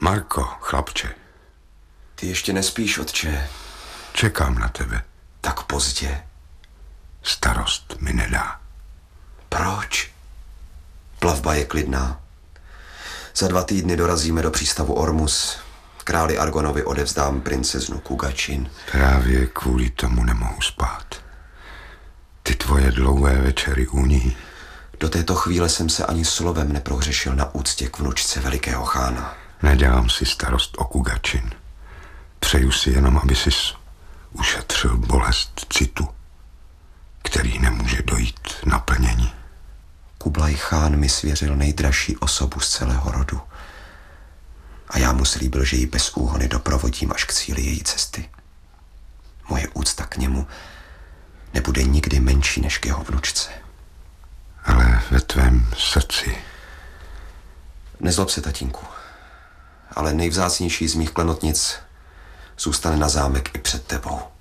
Marko, chlapče. Ty ještě nespíš, otče? Čekám na tebe. Tak pozdě. Starost mi nedá. Proč? Plavba je klidná. Za 2 týdny dorazíme do přístavu Ormus. Králi Argonovi odevzdám princeznu Kugačin. Právě kvůli tomu nemohu spát. Ty tvoje dlouhé večery u ní. Do této chvíle jsem se ani slovem neprohřešil na úctě k vnučce velikého chána. Nedělám si starost o Kugačin. Přeju si jenom, aby sis ušetřil bolest citu, který nemůže dojít naplnění. Kublaj chán mi svěřil nejdražší osobu z celého rodu. A já mu slíbil, že ji bez úhony doprovodím až k cíli její cesty. Moje úcta k němu nebude nikdy menší než k jeho vnučce. Ale ve tvém srdci. Nezlob se, tatínku, ale nejvzácnější z mých klenotnic zůstane na zámek i před tebou.